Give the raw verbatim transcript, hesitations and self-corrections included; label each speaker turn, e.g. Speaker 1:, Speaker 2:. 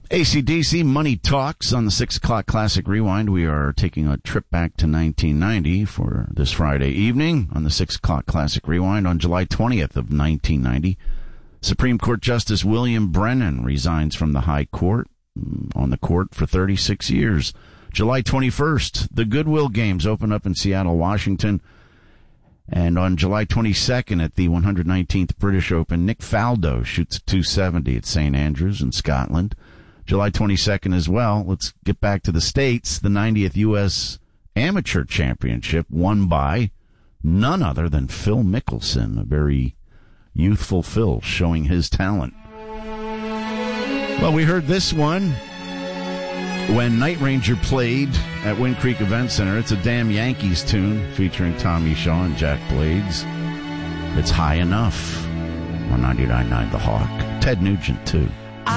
Speaker 1: A C D C Money Talks on the six o'clock Classic Rewind. We are taking a trip back to nineteen ninety for this Friday evening on the six o'clock Classic Rewind. On July twentieth of nineteen ninety, Supreme Court Justice William Brennan resigns from the High Court, on the court for thirty-six years. July twenty-first, the Goodwill Games open up in Seattle, Washington. And on July twenty-second at the one hundred nineteenth British Open, Nick Faldo shoots a two seventy at Saint Andrews in Scotland. July twenty-second as well. Let's get back to the States. The ninetieth U S Amateur Championship won by none other than Phil Mickelson, a very youthful Phil showing his talent. Well, we heard this one when Night Ranger played at Wind Creek Event Center. It's a damn Yankees tune featuring Tommy Shaw and Jack Blades. It's High Enough on ninety-nine point nine The Hawk. Ted Nugent, too.